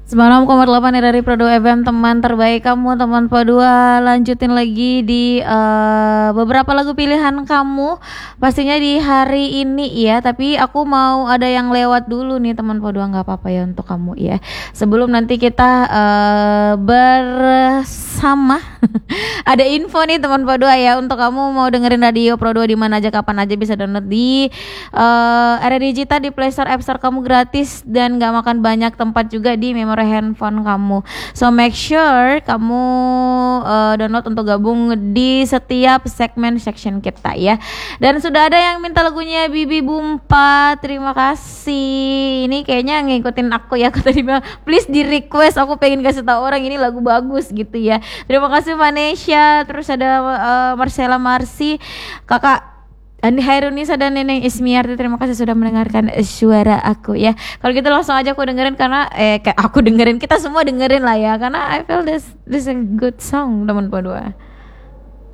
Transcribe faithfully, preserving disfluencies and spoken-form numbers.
sembilan puluh enam koma delapan ya dari Pro dua F M, teman terbaik kamu, teman Pro dua. Lanjutin lagi di uh, beberapa lagu pilihan kamu pastinya di hari ini ya. Tapi aku mau ada yang lewat dulu nih teman Pro dua, nggak apa-apa ya untuk kamu ya. Sebelum nanti kita uh, bersama ada info nih teman Pro dua ya, untuk kamu mau dengerin radio Pro dua di mana aja kapan aja bisa download di uh, Era Digital, di Play Store, App Store kamu gratis, dan nggak makan banyak tempat juga di memori handphone kamu. So make sure kamu uh, download untuk gabung di setiap segmen section kita ya. Dan sudah ada yang minta lagunya Bibi Bumpa, terima kasih. Ini kayaknya ngikutin aku ya, aku tadi bilang please di request, aku pengen kasih tahu orang ini lagu bagus gitu ya. Terima kasih Vanessa, terus ada uh, Marcella Marsi, kakak Andi Hairunisa dan Neneng Ismiarti, terima kasih sudah mendengarkan suara aku ya. Kalau gitu langsung aja aku dengerin, karena eh kayak aku dengerin, kita semua dengerin lah ya, karena I feel this this a good song teman Pro dua.